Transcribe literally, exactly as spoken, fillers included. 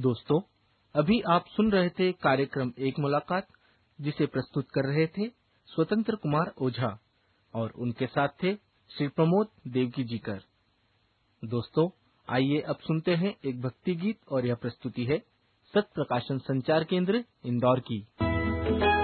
दोस्तों, अभी आप सुन रहे थे कार्यक्रम एक मुलाकात, जिसे प्रस्तुत कर रहे थे स्वतंत्र कुमार ओझा और उनके साथ थे श्री प्रमोद देवकी जीकर। दोस्तों, आइए अब सुनते हैं एक भक्ति गीत और यह प्रस्तुति है सत प्रकाशन संचार केंद्र इंदौर की।